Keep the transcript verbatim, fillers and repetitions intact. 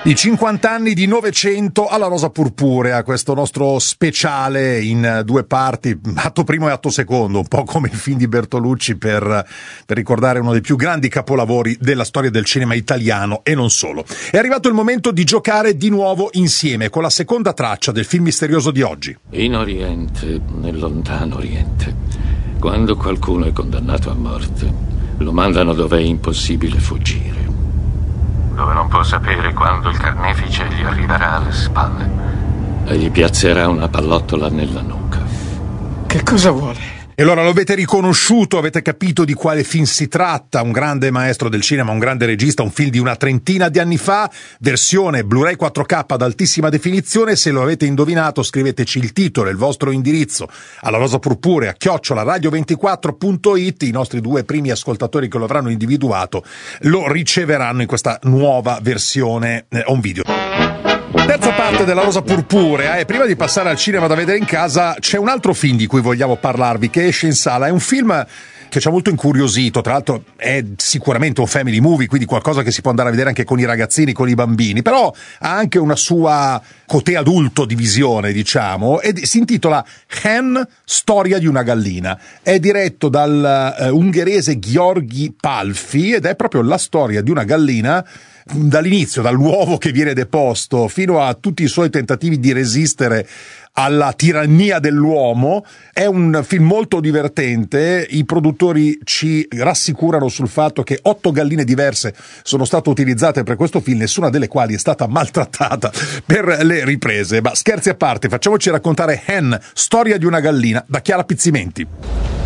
I cinquanta anni di Novecento alla Rosa Purpurea, questo nostro speciale in due parti, atto primo e atto secondo, un po' come il film di Bertolucci per, per ricordare uno dei più grandi capolavori della storia del cinema italiano e non solo. È arrivato il momento di giocare di nuovo insieme con la seconda traccia del film misterioso di oggi. In Oriente, nel lontano Oriente, quando qualcuno è condannato a morte, lo mandano dove è impossibile fuggire, dove non può sapere quando il carnefice gli arriverà alle spalle e gli piazzerà una pallottola nella nuca. Che cosa vuole? E allora lo avete riconosciuto, avete capito di quale film si tratta, un grande maestro del cinema, un grande regista, un film di una trentina di anni fa, versione Blu-ray quattro K ad altissima definizione. Se lo avete indovinato scriveteci il titolo e il vostro indirizzo alla Rosa Purpurea, chiocciola radio ventiquattro punto it, i nostri due primi ascoltatori che lo avranno individuato lo riceveranno in questa nuova versione eh, on video. Terza parte della Rosa Purpurea, e prima di passare al cinema da vedere in casa c'è un altro film di cui vogliamo parlarvi che esce in sala. È un film che ci ha molto incuriosito, tra l'altro è sicuramente un family movie, quindi qualcosa che si può andare a vedere anche con i ragazzini, con i bambini, però ha anche una sua cotè adulto di visione, diciamo, e si intitola Hen, storia di una gallina. È diretto dal uh, ungherese György Palfi ed è proprio la storia di una gallina dall'inizio, dall'uovo che viene deposto fino a tutti i suoi tentativi di resistere alla tirannia dell'uomo. È un film molto divertente, i produttori ci rassicurano sul fatto che otto galline diverse sono state utilizzate per questo film, nessuna delle quali è stata maltrattata per le riprese. Ma scherzi a parte, facciamoci raccontare Hen, storia di una gallina, da Chiara Pizzimenti.